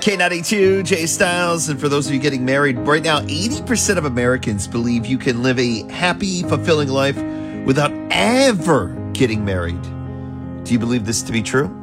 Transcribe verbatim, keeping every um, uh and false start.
K ninety-two, Jay Styles. And for those of you getting married right now, eighty percent of Americans believe you can live a happy, fulfilling life without ever getting married. Do you believe this to be true?